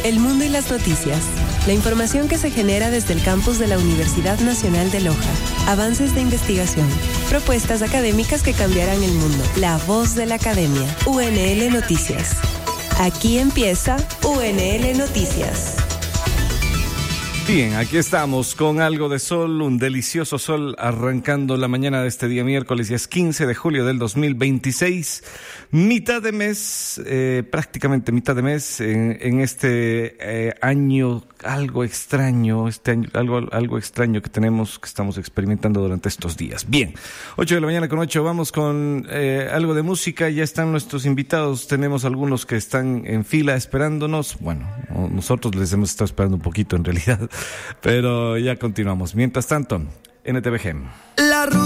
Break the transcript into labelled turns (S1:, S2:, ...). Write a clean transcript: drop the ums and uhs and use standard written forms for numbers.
S1: El mundo y las noticias. La información que se genera desde el campus de la Universidad Nacional de Loja. Avances de investigación. Propuestas académicas que cambiarán el mundo. La voz de la academia. UNL Noticias. Aquí empieza UNL Noticias.
S2: Bien, aquí estamos con algo de sol, un delicioso sol arrancando la mañana de este día miércoles, ya es 15 de julio del 2026, mitad de mes, prácticamente mitad de mes en este año algo extraño, algo extraño que estamos experimentando durante estos días. Bien, 8 de la mañana con 8, vamos con algo de música, ya están nuestros invitados, tenemos algunos que están en fila esperándonos, bueno, nosotros les hemos estado esperando un poquito en realidad, pero ya continuamos. Mientras tanto, NTVG.
S3: La